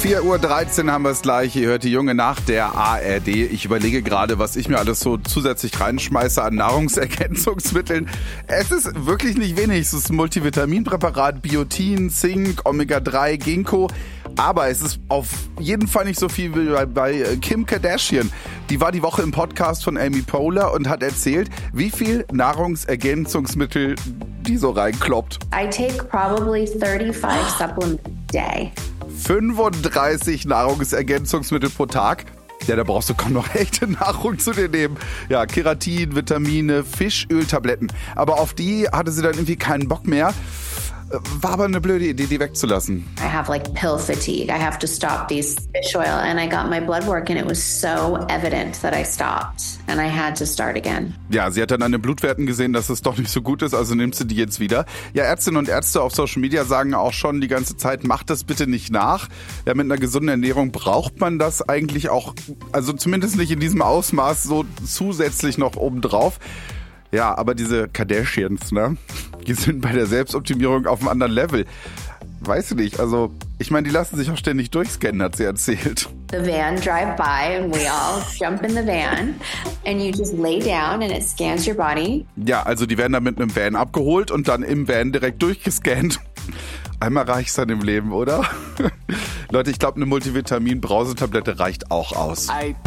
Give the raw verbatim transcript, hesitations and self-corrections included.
vier Uhr dreizehn haben wir es gleich. Ihr hört die junge Nacht der A R D. Ich überlege gerade, was ich mir alles so zusätzlich reinschmeiße an Nahrungsergänzungsmitteln. Es ist wirklich nicht wenig. Es ist ein Multivitaminpräparat, Biotin, Zink, Omega drei, Ginkgo. Aber es ist auf jeden Fall nicht so viel wie bei, bei Kim Kardashian. Die war die Woche im Podcast von Amy Poehler und hat erzählt, wie viel Nahrungsergänzungsmittel die so reinkloppt. I take probably thirty-five supplements a day. fünfunddreißig Nahrungsergänzungsmittel pro Tag. Ja, da brauchst du kaum noch echte Nahrung zu dir nehmen. Ja, Keratin, Vitamine, Fischöltabletten. Aber auf die hatte sie dann irgendwie keinen Bock mehr. War aber eine blöde Idee, die wegzulassen. I have like pill fatigue. I have to stop these fish oil. And I got my blood work and it was so evident that I stopped. And I had to start again. Ja, sie hat dann an den Blutwerten gesehen, dass es doch nicht so gut ist, also nimmt sie die jetzt wieder. Ja, Ärztinnen und Ärzte auf Social Media sagen auch schon die ganze Zeit, macht das bitte nicht nach. Ja, mit einer gesunden Ernährung braucht man das eigentlich auch, also zumindest nicht in diesem Ausmaß so zusätzlich noch obendrauf. Ja, aber diese Kardashians, ne, die sind bei der Selbstoptimierung auf einem anderen Level. Weiß ich nicht, also ich meine, die lassen sich auch ständig durchscannen, hat sie erzählt. The van drive by and we all jump in the van and you just lay down and it scans your body. Ja, also die werden dann mit einem Van abgeholt und dann im Van direkt durchgescannt. Einmal reicht es dann im Leben, oder? Leute, ich glaube, eine Multivitamin-Brausetablette reicht auch aus.